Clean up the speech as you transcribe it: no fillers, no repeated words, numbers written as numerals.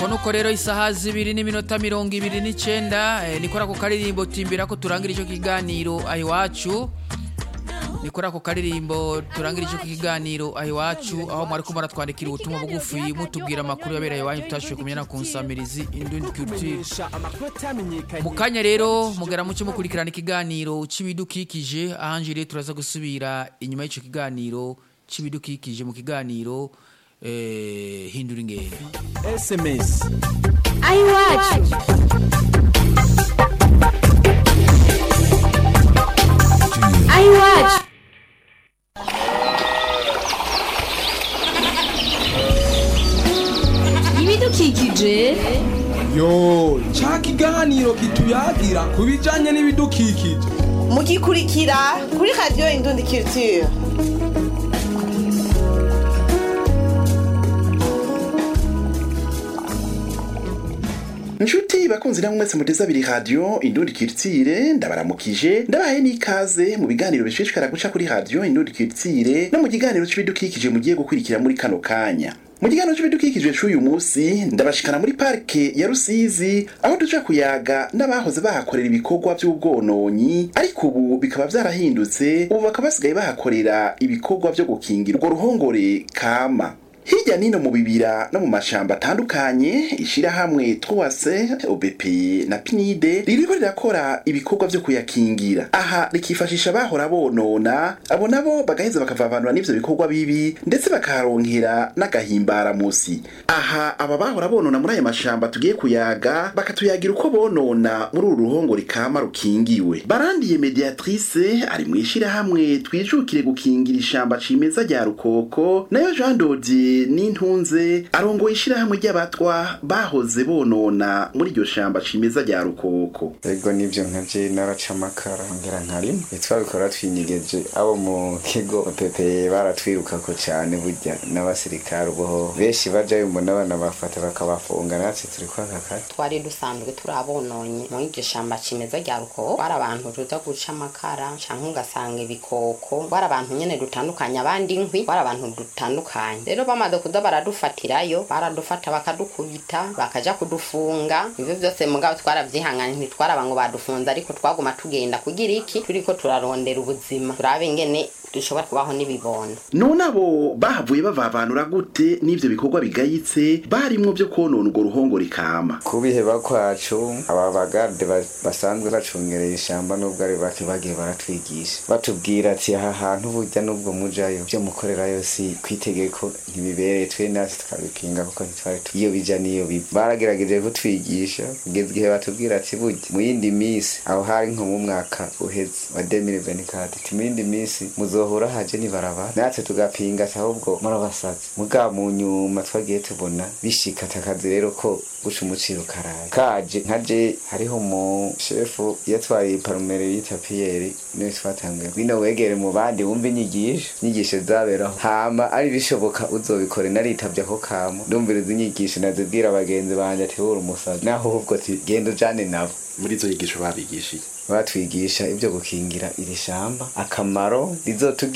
nuko rero isaha 2:29 nikora ko karirimbo timbira ko turangira ico kiganiro ayiwacu nikora ko karirimbo turangira ico kiganiro ayiwacu aho mwari ko baratwandikira ubutumwa bugufi mutubwira amakuru yabera ayiwanyu tutashoboye kumenya na kunsamirizi Indundi Culture mukanya rero mugera muce mukurikirana ikiganiro c'ibidukikije ahanjire turaza gusubira inyuma y'ico kiganiro c'ibidukikije mu kiganiro hindura ingendo SMS ayiwacu ayiwacu ibidukikije yo ca kiganiro kituyagira kubijanye n'ibidukikije mugikurikira kuri radio Indundi Culture. Nshuti bakunzi namwe mwese muteza abiri radio Indundi Culture ndabaramukije ndabaye n'ikaze mu biganiro bishishikara guca kuri radio Indundi Culture no mu kiganiro c'ibidukikije mugiye gukurikira muri kano kanya. Mu kiganiro c'ibidukikije c'uyu munsi ndabashikana muri parke ya Rusizi aho duca kuyaga n'abahoze bahakorera ibikorwa by'ubwononyi ariko ubu bikaba vyarahindutse ubu bakaba basigaye bahakorera ibikorwa byo gukingira urwo ruhongore kama. Hirya nino mu bibira no mu mashamba atandukanye ishirahamwe Twase OBP na PNIDE ririko rirakora ibikorwa vyo kuyakingira. Aha rikifashisha bahora bonona abo nabo bagaheza bakavavanura n'ivyo bikorwa bibi ndetse bakaronkera n'agahimbara musi. Aha aba bahora bonona muri aya mashamba tugiye kuyaga bakatuyagira uko bonona muri uru ruhongore kama rukingiwe. Barandiye mediatrice ari mu ishirahamwe Twijukire gukingira ishamba cimeza rya Rukoko nayo Jean Dodi n'intunze arongoye ishirahamwe ry'abatwa bahoze bonona muri iryo shamba cimeza rya Rukoko. Ego nivyo nkavye naracamakara ngera nkarimo twabikora twinyigeje abo mu kigo pepe baratwiruka ko cyane burya n'abasirikare ubo benshi bajayo mbona abana bafata bakabafunga natse turi kwakaka twari dusanzwe turabononye mu iryo shamba cimeza rya Rukoko bara abantu ruza guca amakara canke ugasanga ibikoko bara abantu nyene dutandukanye abandi inkwi bara abantu dutandukanye rero bamaze kuza baradufatirayo baradufata bakadukubita bakaja kudufunga ivyo byose mugabo twaravyihanganye ntitwaraba ngo badufunza ariko twaguma tugenda kugira iki turiko turarondera ubuzima turabe ingene dushobora kubaho nibibondo none abo bahavuye bavavanura gute n'ivyo bikorwa bigayitse barimwo byo konona urwo ruhongore kama kubiheba kwacu aba bagarde basanzwe bacungereye ishamba nubwo ari bake bagiye baratwigisha batubwira ati aha hantu burya nubwo mujayo byo mukorerayo si kwitegeko ntibibereye twe nasi tukabipinga kuko ntitwari iyo bija niyo biba baragerageje kutwigisha kugeza igihe batubwira ati burya mu yindi minsi aho hari nko mu mwaka uheze wa 2024 ati mu yindi minsi muzohora haje ni baraba natwe tugapinga ahubwo murabasaza muga mu nyuma twagiye tubona bishika takazi rero ko guca umuciro karaye kaje nkaje hariho mu chefu yatwari parumere yita Pierre niwe twatangiye bino wegere mu bandi wumva inyigisho zaberaho hama ari bishoboka uzobikore naritavye ko kamo ndumviriza inyigisho nazibwira abagenzi banje ati hura umusaza naho ubwo ati genda ujane nabo muri izo nyigisho babigishiye batwigisha ibyo gukingira iri shamba akamaro rizotu